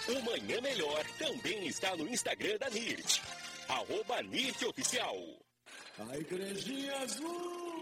O Manhã Melhor também está no Instagram da NIRT. @NIRTOficial. A Igrejinha Azul.